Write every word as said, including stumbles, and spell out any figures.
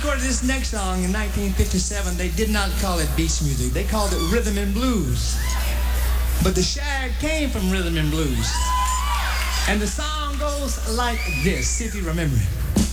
recorded this next song in nineteen fifty-seven, they did not call it beach music. They called it rhythm and blues. But the shag came from rhythm and blues. And the song goes like this, see if you remember it.